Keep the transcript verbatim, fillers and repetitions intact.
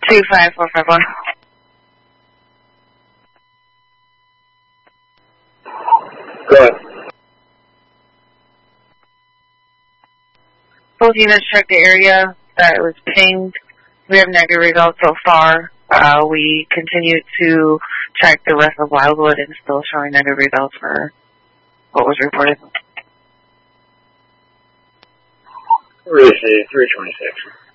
two five four five one. Go ahead. Both units checked the area that it was pinged. We have negative results so far. Uh, we continue to check the rest of Wildwood and still showing negative results for what was reported. Receive three twenty-six.